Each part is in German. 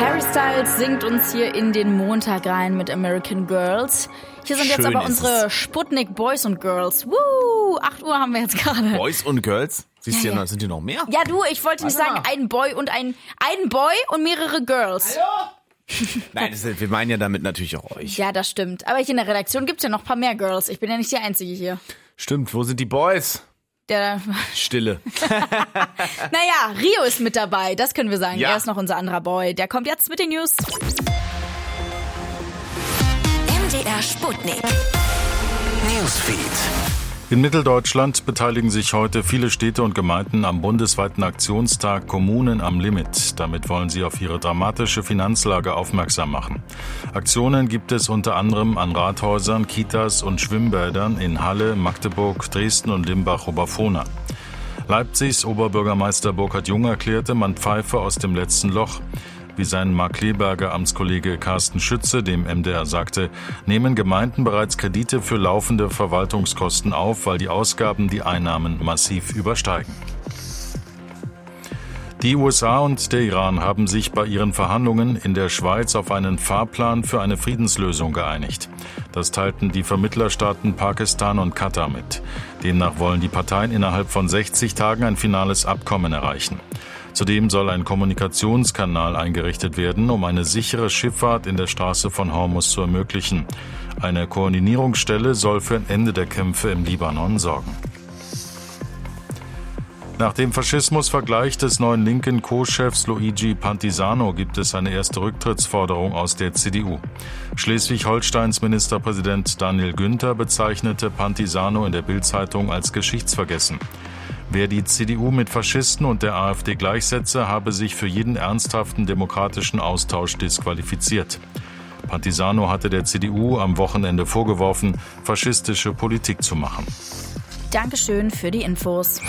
Harry Styles singt uns hier in den Montag rein mit American Girls. Hier sind jetzt aber unsere Sputnik Boys und Girls. 8 Uhr haben wir jetzt gerade. Boys und Girls? Siehst du, sind die noch mehr? Ja, du, ich wollte nicht sagen, ein Boy und ein Boy und mehrere Girls. Hallo? Nein, wir meinen ja damit natürlich auch euch. Ja, das stimmt. Aber hier in der Redaktion gibt's ja noch ein paar mehr Girls. Ich bin ja nicht die Einzige hier. Stimmt, wo sind die Boys? Stille. Naja, Rio ist mit dabei, das können wir sagen. Ja. Er ist noch unser anderer Boy. Der kommt jetzt mit den News. MDR Sputnik. Newsfeed. In Mitteldeutschland beteiligen sich heute viele Städte und Gemeinden am bundesweiten Aktionstag Kommunen am Limit. Damit wollen sie auf ihre dramatische Finanzlage aufmerksam machen. Aktionen gibt es unter anderem an Rathäusern, Kitas und Schwimmbädern in Halle, Magdeburg, Dresden und Limbach-Oberfrohna. Leipzigs Oberbürgermeister Burkhard Jung erklärte, man pfeife aus dem letzten Loch. Wie sein Markkleeberger Amtskollege Carsten Schütze dem MDR sagte, nehmen Gemeinden bereits Kredite für laufende Verwaltungskosten auf, weil die Ausgaben die Einnahmen massiv übersteigen. Die USA und der Iran haben sich bei ihren Verhandlungen in der Schweiz auf einen Fahrplan für eine Friedenslösung geeinigt. Das teilten die Vermittlerstaaten Pakistan und Katar mit. Demnach wollen die Parteien innerhalb von 60 Tagen ein finales Abkommen erreichen. Zudem soll ein Kommunikationskanal eingerichtet werden, um eine sichere Schifffahrt in der Straße von Hormuz zu ermöglichen. Eine Koordinierungsstelle soll für ein Ende der Kämpfe im Libanon sorgen. Nach dem Faschismusvergleich des neuen linken Co-Chefs Luigi Pantisano gibt es eine erste Rücktrittsforderung aus der CDU. Schleswig-Holsteins Ministerpräsident Daniel Günther bezeichnete Pantisano in der Bild-Zeitung als geschichtsvergessen. Wer die CDU mit Faschisten und der AfD gleichsetze, habe sich für jeden ernsthaften demokratischen Austausch disqualifiziert. Pantisano hatte der CDU am Wochenende vorgeworfen, faschistische Politik zu machen. Dankeschön für die Infos.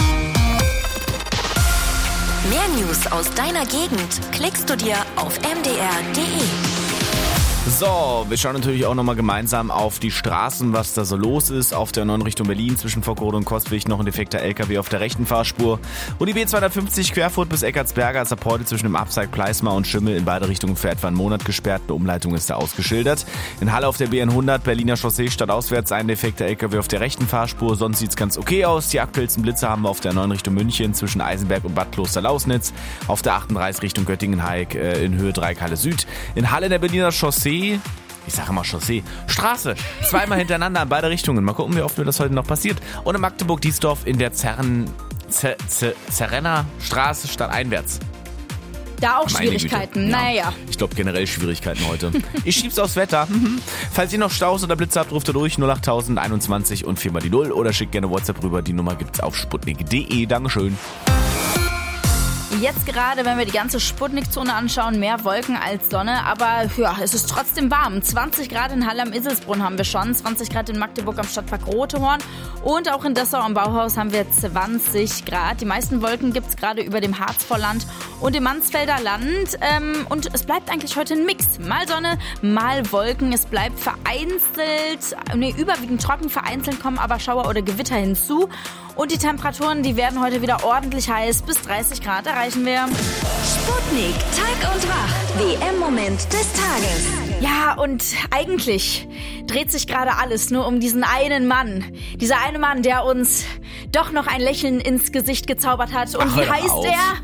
Mehr News aus deiner Gegend klickst du dir auf mdr.de. So, wir schauen natürlich auch nochmal gemeinsam auf die Straßen, was da so los ist. Auf der 9 Richtung Berlin zwischen Vockrode und Kostwig noch ein defekter LKW auf der rechten Fahrspur. Und die B250 Querfurt bis Eckartsberger ist ab heute zwischen dem Abzweig Pleismar und Schimmel in beide Richtungen für etwa einen Monat gesperrt. Eine Umleitung ist da ausgeschildert. In Halle auf der BN100 Berliner Chaussee stadtauswärts ein defekter LKW auf der rechten Fahrspur. Sonst sieht's ganz okay aus. Die aktuellsten Blitze haben wir auf der 9 Richtung München zwischen Eisenberg und Bad Kloster-Lausnitz. Auf der 38 Richtung Göttingen-Haig in Höhe Dreieck Halle Süd. In Halle der Berliner Chaussee, ich sage immer Chaussee, Straße, zweimal hintereinander in beide Richtungen. Mal gucken, wie oft mir das heute noch passiert. Und in Magdeburg-Diesdorf in der Zerrenner Straße stadteinwärts. Da auch Schwierigkeiten, naja. Ich glaube generell Schwierigkeiten heute. Ich schieb's aufs Wetter. Falls ihr noch Staus oder Blitze habt, ruft ihr durch 08000 21 und 4 mal die 0 oder schickt gerne WhatsApp rüber. Die Nummer gibt's auf sputnik.de. Dankeschön. Jetzt gerade, wenn wir die ganze Sputnik-Zone anschauen, mehr Wolken als Sonne, aber ja, es ist trotzdem warm. 20 Grad in Halle am Iselsbrunn haben wir schon, 20 Grad in Magdeburg am Stadtpark Rotehorn und auch in Dessau am Bauhaus haben wir 20 Grad. Die meisten Wolken gibt's gerade über dem Harzvorland und im Mansfelder Land und es bleibt eigentlich heute ein Mix. Mal Sonne, mal Wolken. Es bleibt überwiegend trocken, vereinzelt kommen aber Schauer oder Gewitter hinzu. Und die Temperaturen, die werden heute wieder ordentlich heiß. Bis 30 Grad erreichen wir. Sputnik, Tag und Wach. WM-Moment des Tages. Ja, und eigentlich dreht sich gerade alles nur um diesen einen Mann. Dieser eine Mann, der uns doch noch ein Lächeln ins Gesicht gezaubert hat. Und wie heißt er?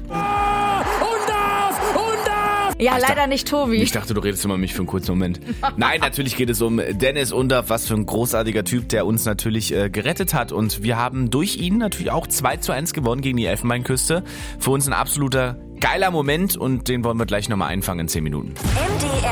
Ja, leider nicht Tobi. Ich dachte, du redest über mich für einen kurzen Moment. Nein, natürlich geht es um Dennis Undaff, was für ein großartiger Typ, der uns natürlich gerettet hat. Und wir haben durch ihn natürlich auch 2:1 gewonnen gegen die Elfenbeinküste. Für uns ein absoluter geiler Moment und den wollen wir gleich nochmal einfangen in 10 Minuten. MDR